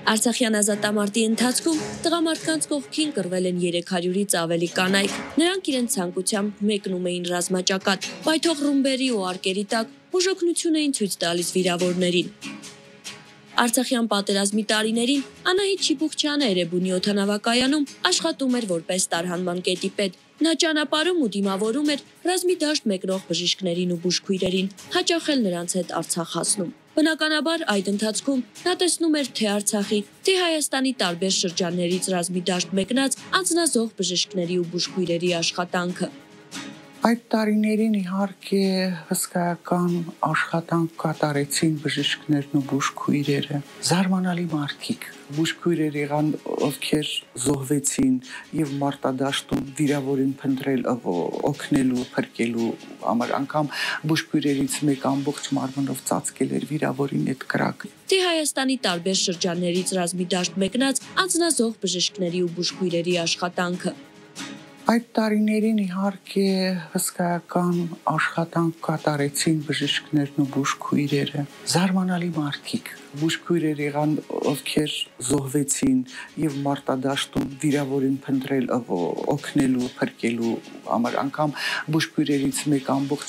Արցախյան ազատամարտի ընթացքում տղամարդկանց կողքին կռվել են 300-ից ավելի կանայք։ Նրանք իրենց ցանկությամբ մեկնում էին ռազմաճակատ, պայթող ռումբերի ու արկերի տակ բուժօգնություն էին ցույց տալիս վիրավորներին։ Արցախյան պատերազմի տարիներին Անահիտ Շիբուխչյանը Էրեբունի օդանավակայանում աշխատում էր որպես տարհանման կետի պետ։ Նա ճանապարհում ու դիմավորում էր ռազմի դաշտ մեկնող բժիշկներին ու բուժքույրերին, հաճախ էլ նրանց հետ Արցախ հասնում։ Բնականաբար այդ ընթացքում նա տեսնում էր թե Արցախի, թե Հայաստանի տարբեր շրջաններից ռազմի դաշտ մեկնած անձնազոհ բժիշկների ու բուժքույրերի աշխատանքը։ Այդ տարիներին իհարկե հսկայական աշխատանք կատարեցին բժիշկներն ու բուժքույրերը, զարմանալի մարդիկ, բուժքույրեր եղան, ովքեր զոհվեցին եւ մարտադաշտում վիրավորին փնտրել օգնելու, փրկելու համար, անգամ բուժքույրերից մեկ ամբողջ մարմնով ծածկել էր վիրավորին այդ կրակը։ Թե Հայաստանի տարբեր շրջաններից ռազմի դաշտ մեկնած անձնազոհ բժիշկների ու բուժքույրերի աշխատանքը։ Այդ տարիներին իհարկե հսկայական աշխատանք կատարեցին բժիշկներն ու բուժքույրերը, զարմանալի մարդիկ, բուժքույրեր եղան, ովքեր զոհվեցին եւ մարտադաշտում վիրավորին փնտրել օգնելու, փրկելու համար, անգամ բուժքույրերից մեկ ամբողջ